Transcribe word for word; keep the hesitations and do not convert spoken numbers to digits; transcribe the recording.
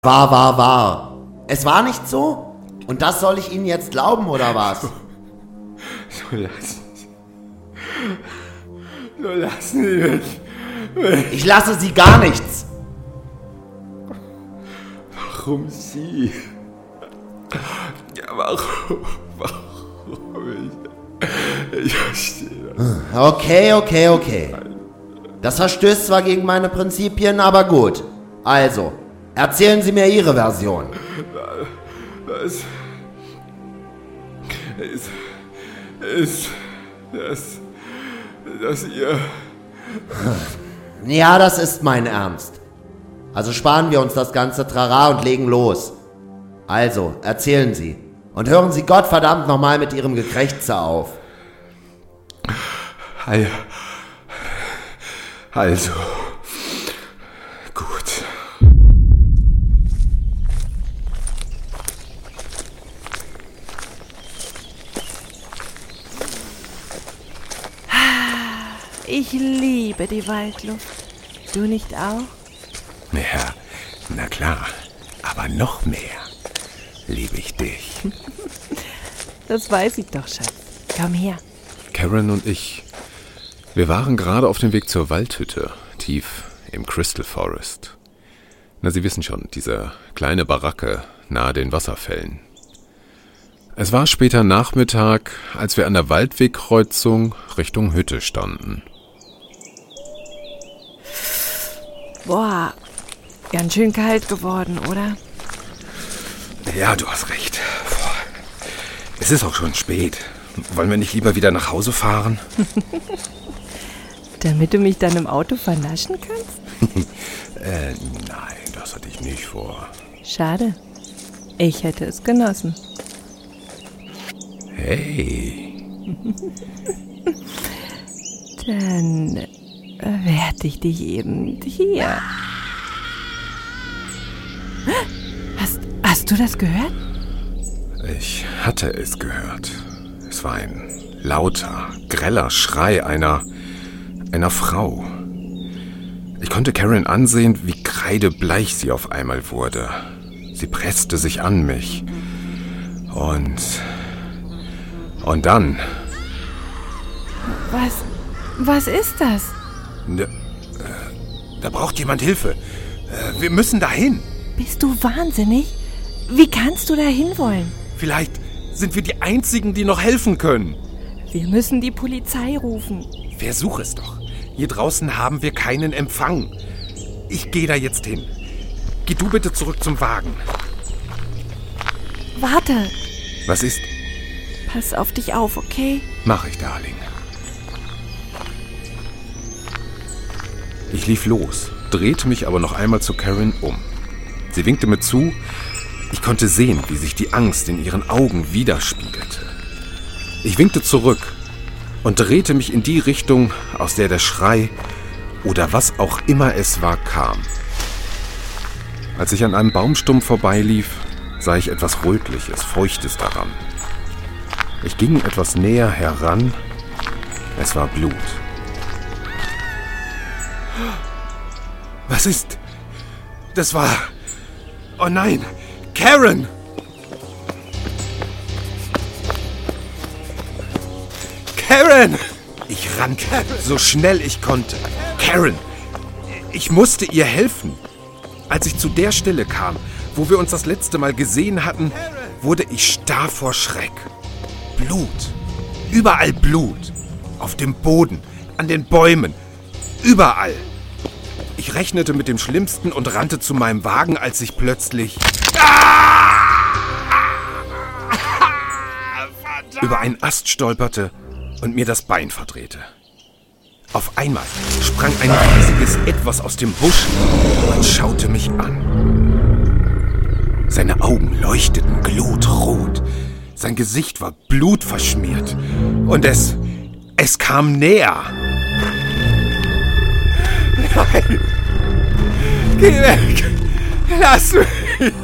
War, war, war. Es war nicht so? Und das soll ich Ihnen jetzt glauben, oder was? So, so lassen Sie. So lassen Sie mich. Ich lasse Sie gar nichts. Warum Sie? Ja, warum? Warum? Ich, ich verstehe das. Okay, okay, okay. Das verstößt zwar gegen meine Prinzipien, aber gut. Also, erzählen Sie mir Ihre Version. Das ist, ist, das, das ihr... Ja, das ist mein Ernst. Also sparen wir uns das ganze Trara und legen los. Also, erzählen Sie. Und hören Sie Gottverdammt nochmal mit Ihrem Gekrächze auf. Hi. Also, gut. Ich liebe die Waldluft. Du nicht auch? Ja, na klar. Aber noch mehr liebe ich dich. Das weiß ich doch, Schatz. Komm her. Karen und ich, wir waren gerade auf dem Weg zur Waldhütte, tief im Crystal Forest. Na, Sie wissen schon, diese kleine Baracke nahe den Wasserfällen. Es war später Nachmittag, als wir an der Waldwegkreuzung Richtung Hütte standen. Boah, ganz schön kalt geworden, oder? Ja, du hast recht. Boah. Es ist auch schon spät. Wollen wir nicht lieber wieder nach Hause fahren? Damit du mich dann im Auto vernaschen kannst? äh, nein, das hatte ich nicht vor. Schade. Ich hätte es genossen. Hey. Dann werde ich dich eben hier. Hast, hast du das gehört? Ich hatte es gehört. Es war ein lauter, greller Schrei einer, einer Frau. Ich konnte Karen ansehen, wie kreidebleich sie auf einmal wurde. Sie presste sich an mich. Und... Und dann... Was... Was ist das? Ne, äh, da braucht jemand Hilfe. Äh, wir müssen dahin. Bist du wahnsinnig? Wie kannst du dahin wollen? Vielleicht sind wir die Einzigen, die noch helfen können. Wir müssen die Polizei rufen. Versuch es doch. Hier draußen haben wir keinen Empfang. Ich gehe da jetzt hin. Geh du bitte zurück zum Wagen. Warte. Was ist? Pass auf dich auf, okay? Mach ich, Darling. Ich lief los, drehte mich aber noch einmal zu Karen um. Sie winkte mir zu. Ich konnte sehen, wie sich die Angst in ihren Augen widerspiegelte. Ich winkte zurück und drehte mich in die Richtung, aus der der Schrei oder was auch immer es war, kam. Als ich an einem Baumstumpf vorbeilief, sah ich etwas Rötliches, Feuchtes daran. Ich ging etwas näher heran. Es war Blut. Was ist? Das war... Oh nein! Karen! Karen! Ich rannte, so schnell ich konnte. Karen! Ich musste ihr helfen. Als ich zu der Stelle kam, wo wir uns das letzte Mal gesehen hatten, wurde ich starr vor Schreck. Blut. Überall Blut. Auf dem Boden, an den Bäumen. Überall. Ich rechnete mit dem Schlimmsten und rannte zu meinem Wagen, als ich plötzlich über einen Ast stolperte und mir das Bein verdrehte. Auf einmal sprang ein riesiges Etwas aus dem Busch und schaute mich an. Seine Augen leuchteten glutrot. Sein Gesicht war blutverschmiert. Und es, es kam näher. Nein! Geh weg! Lass mich!